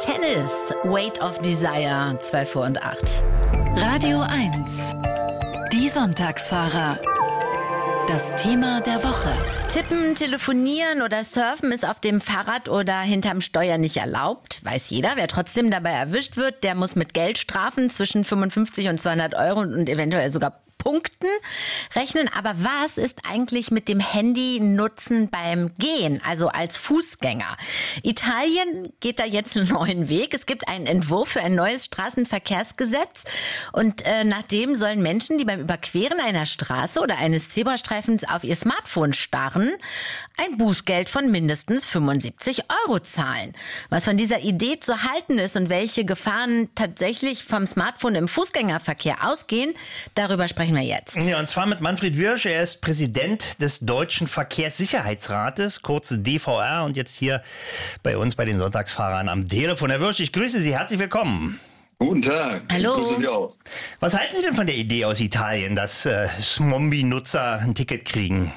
Tennis, Weight of Desire, 2:08. Radio 1, die Sonntagsfahrer. Das Thema der Woche. Tippen, telefonieren oder surfen ist auf dem Fahrrad oder hinterm Steuer nicht erlaubt. Weiß jeder. Wer trotzdem dabei erwischt wird, der muss mit Geldstrafen zwischen 55 und 200 Euro und eventuell sogar Punkten rechnen. Aber was ist eigentlich mit dem Handy-Nutzen beim Gehen, also als Fußgänger? Italien geht da jetzt einen neuen Weg. Es gibt einen Entwurf für ein neues Straßenverkehrsgesetz. Und nach dem sollen Menschen, die beim Überqueren einer Straße oder eines Zebrastreifens auf ihr Smartphone starren, ein Bußgeld von mindestens 75 Euro zahlen. Was von dieser Idee zu halten ist und welche Gefahren tatsächlich vom Smartphone im Fußgängerverkehr ausgehen, darüber sprechen wir jetzt. Ja, und zwar mit Manfred Wirsch. Er ist Präsident des Deutschen Verkehrssicherheitsrates, kurz DVR, und jetzt hier bei uns bei den Sonntagsfahrern am Telefon. Herr Wirsch, ich grüße Sie. Herzlich willkommen. Guten Tag. Hallo. Ich grüße Sie auch. Was halten Sie denn von der Idee aus Italien, dass Smombi-Nutzer ein Ticket kriegen?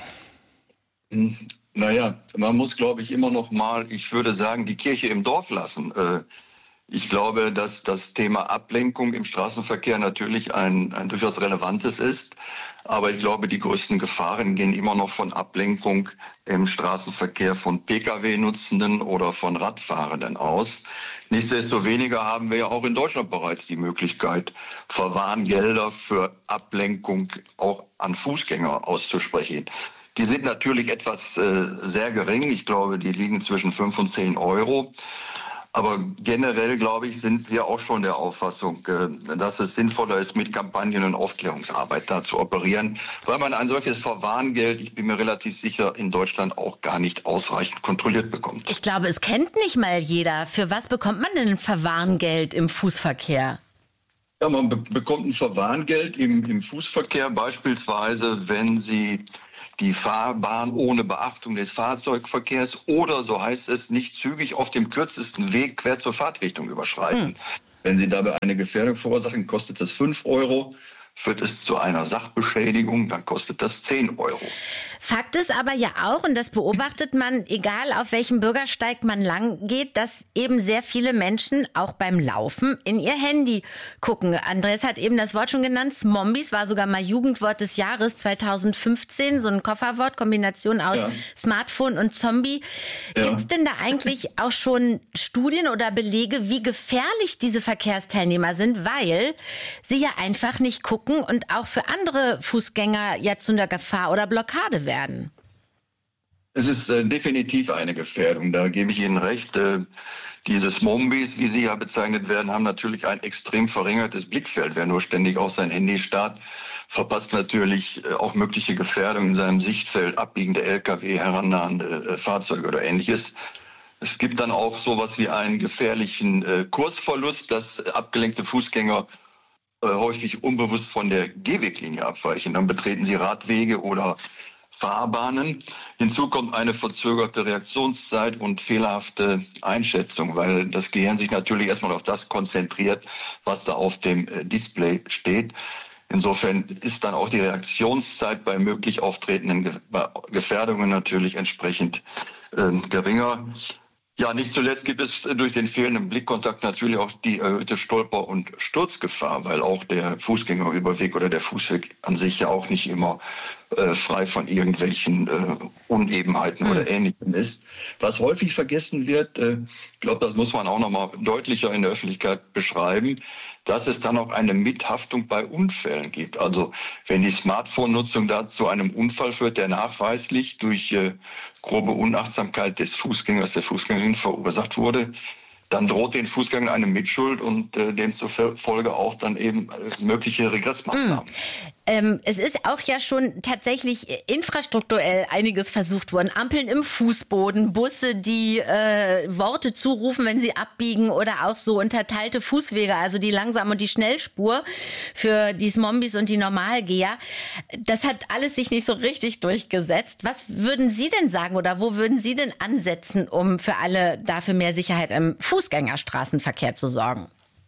Naja, man muss, glaube ich, immer noch mal, ich würde sagen, die Kirche im Dorf lassen. Ich glaube, dass das Thema Ablenkung im Straßenverkehr natürlich ein durchaus relevantes ist. Aber ich glaube, die größten Gefahren gehen immer noch von Ablenkung im Straßenverkehr von Pkw-Nutzenden oder von Radfahrenden aus. Nichtsdestoweniger haben wir ja auch in Deutschland bereits die Möglichkeit, Verwarngelder für Ablenkung auch an Fußgänger auszusprechen. Die sind natürlich etwas sehr gering. Ich glaube, die liegen zwischen 5 und 10 Euro. Aber generell, glaube ich, sind wir auch schon der Auffassung, dass es sinnvoller ist, mit Kampagnen und Aufklärungsarbeit da zu operieren, weil man ein solches Verwarngeld, ich bin mir relativ sicher, in Deutschland auch gar nicht ausreichend kontrolliert bekommt. Ich glaube, es kennt nicht mal jeder. Für was bekommt man denn ein Verwarngeld im Fußverkehr? Ja, man bekommt ein Verwarngeld im Fußverkehr beispielsweise, wenn Sie die Fahrbahn ohne Beachtung des Fahrzeugverkehrs oder, so heißt es, nicht zügig auf dem kürzesten Weg quer zur Fahrtrichtung überschreiten. Wenn Sie dabei eine Gefährdung verursachen, kostet das 5 Euro. Wird es zu einer Sachbeschädigung, dann kostet das 10 Euro. Fakt ist aber ja auch, und das beobachtet man, egal auf welchem Bürgersteig man lang geht, dass eben sehr viele Menschen auch beim Laufen in ihr Handy gucken. Andreas hat eben das Wort schon genannt, Smombis war sogar mal Jugendwort des Jahres 2015, so ein Kofferwort, Kombination aus Smartphone und Zombie. Ja. Gibt es denn da eigentlich auch schon Studien oder Belege, wie gefährlich diese Verkehrsteilnehmer sind, weil sie ja einfach nicht gucken und auch für andere Fußgänger ja zu einer Gefahr oder Blockade werden? Es ist definitiv eine Gefährdung, da gebe ich Ihnen recht. Diese Smombis, wie sie ja bezeichnet werden, haben natürlich ein extrem verringertes Blickfeld. Wer nur ständig auf sein Handy starrt, verpasst natürlich auch mögliche Gefährdungen in seinem Sichtfeld, abbiegende Lkw, herannahende Fahrzeuge oder Ähnliches. Es gibt dann auch sowas wie einen gefährlichen Kursverlust, dass abgelenkte Fußgänger häufig unbewusst von der Gehweglinie abweichen. Dann betreten sie Radwege oder Fahrbahnen. Hinzu kommt eine verzögerte Reaktionszeit und fehlerhafte Einschätzung, weil das Gehirn sich natürlich erstmal auf das konzentriert, was da auf dem Display steht. Insofern ist dann auch die Reaktionszeit bei möglich auftretenden Gefährdungen natürlich entsprechend geringer. Ja, nicht zuletzt gibt es durch den fehlenden Blickkontakt natürlich auch die erhöhte Stolper- und Sturzgefahr, weil auch der Fußgängerüberweg oder der Fußweg an sich ja auch nicht immer frei von irgendwelchen Unebenheiten oder Ähnlichem ist. Was häufig vergessen wird, ich glaube, das muss man auch noch mal deutlicher in der Öffentlichkeit beschreiben, dass es dann auch eine Mithaftung bei Unfällen gibt. Also wenn die Smartphone-Nutzung da zu einem Unfall führt, der nachweislich durch grobe Unachtsamkeit des Fußgängers, der Fußgängerin verursacht wurde, dann droht den Fußgängern eine Mitschuld und demzufolge auch dann eben mögliche Regressmaßnahmen. Es ist auch ja schon tatsächlich infrastrukturell einiges versucht worden. Ampeln im Fußboden, Busse, die Worte zurufen, wenn sie abbiegen, oder auch so unterteilte Fußwege, also die Langsam- und die Schnellspur für die Smombis und die Normalgeher. Das hat alles sich nicht so richtig durchgesetzt. Was würden Sie denn sagen oder wo würden Sie denn ansetzen, um für alle dafür mehr Sicherheit im Fußgängerstraßenverkehr zu sorgen?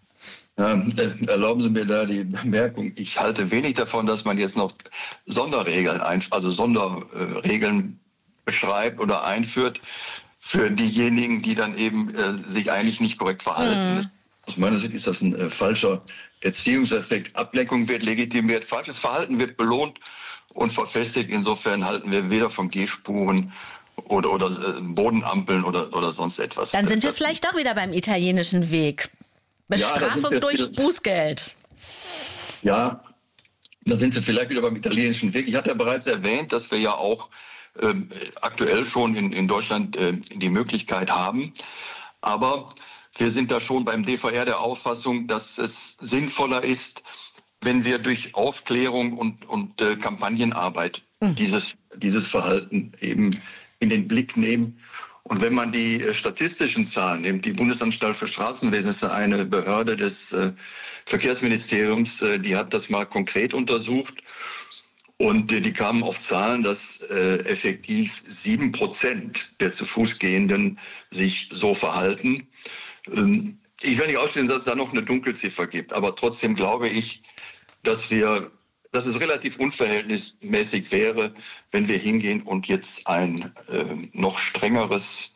Erlauben Sie mir da die Bemerkung, ich halte wenig davon, dass man jetzt noch Sonderregeln beschreibt oder einführt für diejenigen, die dann eben sich eigentlich nicht korrekt verhalten. Aus meiner Sicht ist das ein falscher Erziehungseffekt. Ablenkung wird legitimiert, falsches Verhalten wird belohnt und verfestigt. Insofern halten wir weder von Gehspuren oder Bodenampeln oder sonst etwas. Dann sind wir vielleicht doch wieder beim italienischen Weg. Bestrafung durch Bußgeld. Ja, da sind wir vielleicht wieder beim italienischen Weg. Ich hatte ja bereits erwähnt, dass wir ja auch aktuell schon in Deutschland die Möglichkeit haben. Aber wir sind da schon beim DVR der Auffassung, dass es sinnvoller ist, wenn wir durch Aufklärung und Kampagnenarbeit dieses Verhalten eben in den Blick nehmen. Und wenn man die statistischen Zahlen nimmt, die Bundesanstalt für Straßenwesen ist eine Behörde des Verkehrsministeriums, die hat das mal konkret untersucht. Und die kamen auf Zahlen, dass effektiv 7% der zu Fuß Gehenden sich so verhalten. Ich will nicht ausschließen, dass es da noch eine Dunkelziffer gibt, aber trotzdem glaube ich, dass es relativ unverhältnismäßig wäre, wenn wir hingehen und jetzt ein noch strengeres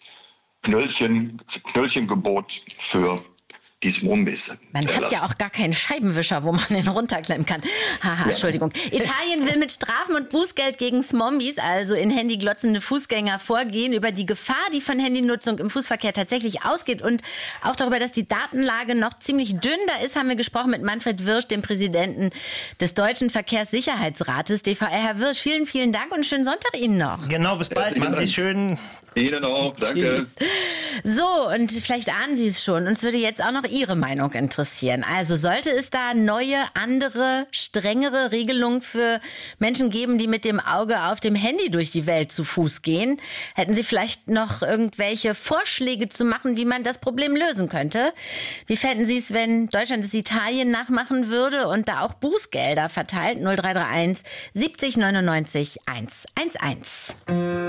Knöllchengebot für die Smombis. Man hat ja auch gar keinen Scheibenwischer, wo man den runterklemmen kann. Haha, ja. Entschuldigung. Italien will mit Strafen und Bußgeld gegen Smombis, also in Handy glotzende Fußgänger, vorgehen. Über die Gefahr, die von Handynutzung im Fußverkehr tatsächlich ausgeht und auch darüber, dass die Datenlage noch ziemlich dünn da ist, haben wir gesprochen mit Manfred Wirsch, dem Präsidenten des Deutschen Verkehrssicherheitsrates, DVR. Herr Wirsch, vielen, vielen Dank und schönen Sonntag Ihnen noch. Genau, bis bald. Machen Sie schön. Ihnen auch, danke. Tschüss. So, und vielleicht ahnen Sie es schon, uns würde jetzt auch noch Ihre Meinung interessieren. Also sollte es da neue, andere, strengere Regelungen für Menschen geben, die mit dem Auge auf dem Handy durch die Welt zu Fuß gehen? Hätten Sie vielleicht noch irgendwelche Vorschläge zu machen, wie man das Problem lösen könnte? Wie fänden Sie es, wenn Deutschland es Italien nachmachen würde und da auch Bußgelder verteilt? 0331 70 99 111.